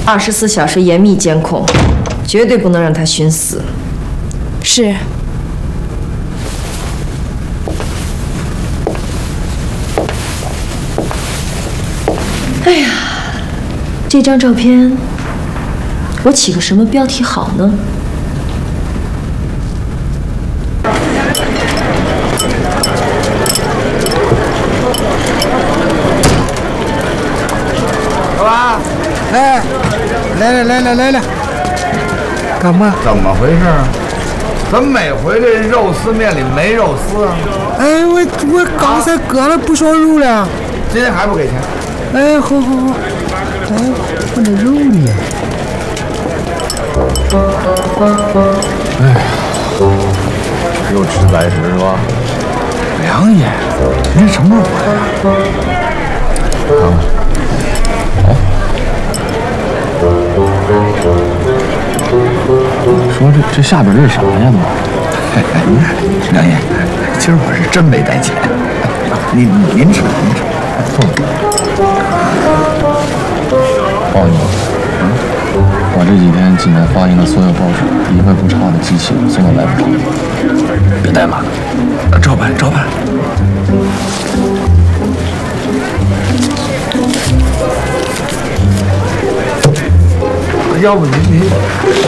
24小时严密监控，绝对不能让他寻死。 是。 哎呀，这张照片，我起个什么标题好呢？ 老板，哎，来了，干嘛？ 怎么回事啊？怎么每回这肉丝面里没肉丝啊？ 哎，我刚才搁了不少肉了。 今天还不给钱？ 哎，好。哎，我那肉呢？ 哎，又吃白食是吧？ 梁爷，您什么时候回来？ 看看。 说这下边这是啥呀？ 梁爷，今儿我是真没带钱。您吃。 报你，我这几天济南发行的所有报纸，一个不差的机器送到来福厂。别怠慢，照办。 要不您